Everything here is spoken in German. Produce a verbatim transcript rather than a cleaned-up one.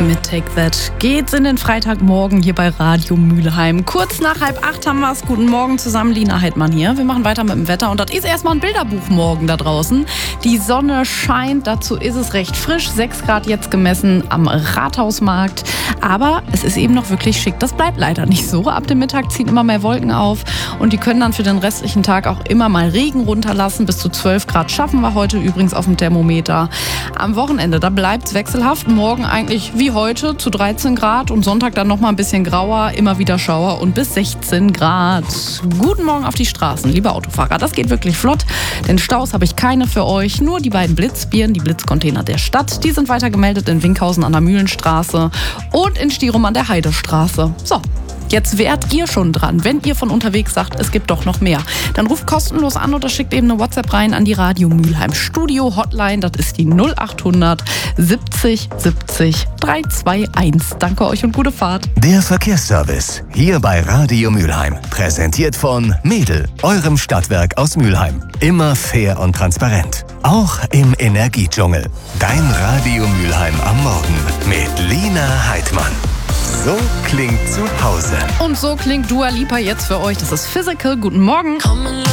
mit Take That geht's in den Freitagmorgen hier bei Radio Mülheim. Kurz nach halb acht haben wir's. Guten Morgen zusammen, Lina Heidmann hier. Wir machen weiter mit dem Wetter und das ist erstmal ein Bilderbuch morgen da draußen. Die Sonne scheint, dazu ist es recht frisch. sechs Grad jetzt gemessen am Rathausmarkt. Aber es ist eben noch wirklich schick. Das bleibt leider nicht so. Ab dem Mittag ziehen immer mehr Wolken auf und die können dann für den restlichen Tag auch immer mal Regen runterlassen. Bis zu zwölf Grad schaffen wir heute übrigens auf dem Thermometer. Am Wochenende, da bleibt's wechselhaft. Morgen eigentlich wie heute zu dreizehn Grad und Sonntag dann noch mal ein bisschen grauer, immer wieder Schauer und bis sechzehn Grad. Guten Morgen auf die Straßen, liebe Autofahrer. Das geht wirklich flott, denn Staus habe ich keine für euch. Nur die beiden Blitzbieren, die Blitzcontainer der Stadt, die sind weiter gemeldet in Winkhausen an der Mühlenstraße und in Stirum an der Heidestraße. So. Jetzt wärt ihr schon dran, wenn ihr von unterwegs sagt, es gibt doch noch mehr. Dann ruft kostenlos an oder schickt eben eine WhatsApp rein an die Radio Mülheim Studio Hotline. Das ist die null achthundert siebzig siebzig dreihunderteinundzwanzig. Danke euch und gute Fahrt. Der Verkehrsservice hier bei Radio Mülheim. Präsentiert von Mädel, eurem Stadtwerk aus Mülheim. Immer fair und transparent. Auch im Energiedschungel. Dein Radio Mülheim am Morgen mit Lina Heidmann. So klingt zu Hause. Und so klingt Dua Lipa jetzt für euch. Das ist Physical. Guten Morgen.